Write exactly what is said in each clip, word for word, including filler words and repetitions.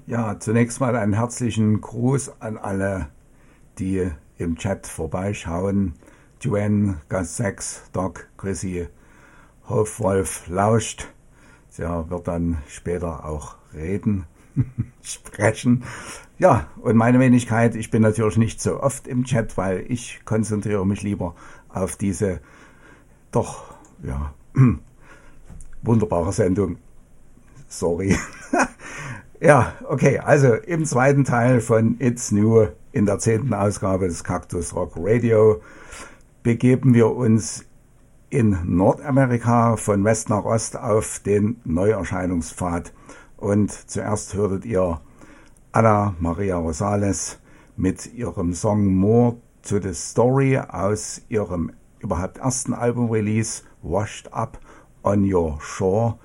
Ja, zunächst mal einen herzlichen Gruß an alle, die im Chat vorbeischauen. Joanne, Gast sechs, Doc, Chrissy, Hofwolf lauscht. Sie wird dann später auch reden, sprechen. Ja, und meine Wenigkeit, ich bin natürlich nicht so oft im Chat, weil ich konzentriere mich lieber auf diese doch, ja, wunderbare Sendung. Sorry. Ja, okay, also im zweiten Teil von It's New, in der zehnten Ausgabe des Cactus Rock Radio, begeben wir uns in Nordamerika von West nach Ost auf den Neuerscheinungspfad. Und zuerst hörtet ihr Ana Maria Rosales mit ihrem Song More to the Story aus ihrem überhaupt ersten Album-Release Washed Up on Your Shore.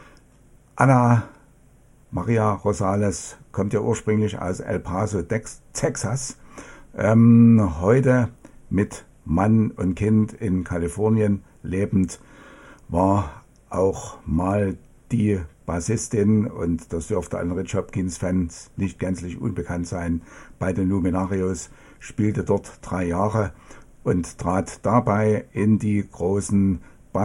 Ana Maria Rosales kommt ja ursprünglich aus El Paso, Texas, ähm, heute mit Mann und Kind in Kalifornien lebend, war auch mal die Bassistin, und das dürfte allen Rich Hopkins-Fans nicht gänzlich unbekannt sein, bei den Luminarios, spielte dort drei Jahre und trat dabei in die großen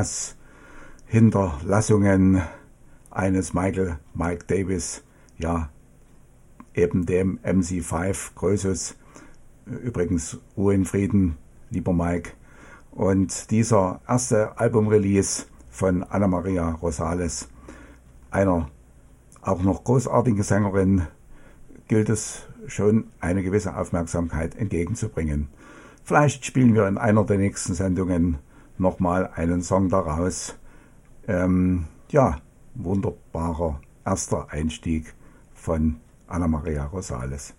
Bass-Hinterlassungen eines Michael Mike Davis, ja, eben dem M C fünf Krösus, übrigens Ruhe in Frieden, lieber Mike. Und dieser erste Album-Release von Ana Maria Rosales, einer auch noch großartigen Sängerin, gilt es schon eine gewisse Aufmerksamkeit entgegenzubringen. Vielleicht spielen wir in einer der nächsten Sendungen nochmal einen Song daraus. Ähm, ja, wunderbarer erster Einstieg von Ana Maria Rosales.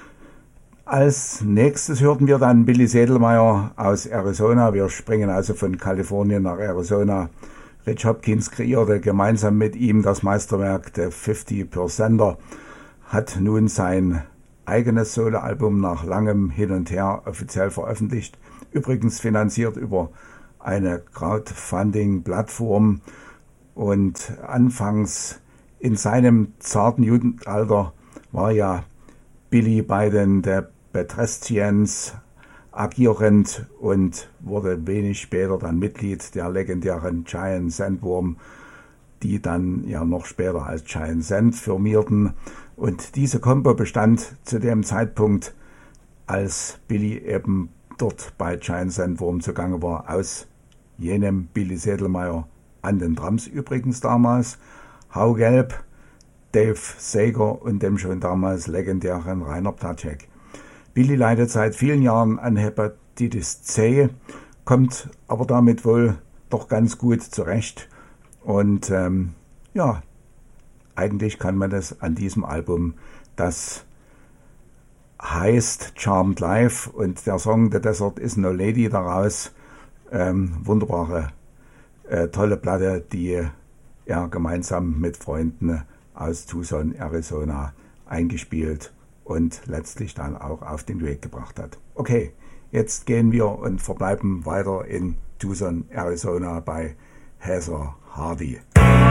Als nächstes hörten wir dann Billy Sedelmeier aus Arizona. Wir springen also von Kalifornien nach Arizona. Rich Hopkins kreierte gemeinsam mit ihm das Meisterwerk The fifty Percenter, hat nun sein eigenes Soloalbum nach langem Hin und Her offiziell veröffentlicht. Übrigens finanziert über eine Crowdfunding-Plattform. Und anfangs in seinem zarten Jugendalter war ja Billy bei den The Pedestrians agierend und wurde wenig später dann Mitglied der legendären Giant Sandworm, die dann ja noch später als Giant Sand firmierten. Und diese Kombo bestand zu dem Zeitpunkt, als Billy eben dort bei Giant Sandworm zugange war, aus jenem Billy Sedelmeier, an den Drums übrigens damals, Hau Gelb, Dave Sager und dem schon damals legendären Rainer Ptacek. Billy leidet seit vielen Jahren an Hepatitis C, kommt aber damit wohl doch ganz gut zurecht. Und ähm, ja, eigentlich kann man das an diesem Album, das heißt Charmed Life, und der Song The Desert is No Lady daraus, ähm, wunderbare Äh, tolle Platte, die er gemeinsam mit Freunden aus Tucson, Arizona eingespielt und letztlich dann auch auf den Weg gebracht hat. Okay, jetzt gehen wir und verbleiben weiter in Tucson, Arizona bei Heather Hardy.